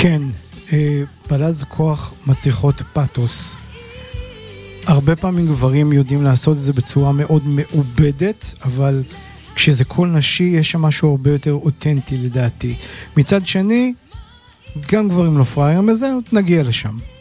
כן, בלד כוח מצריכות פאטוס. הרבה פעמים גברים יודעים לעשות את זה בצורה מאוד מעובדת, אבל כשזה קול נשי יש שם משהו הרבה יותר אותנטי לדעתי. מצד שני, גם גברים לא פראיירים בזה, נגיע לשם.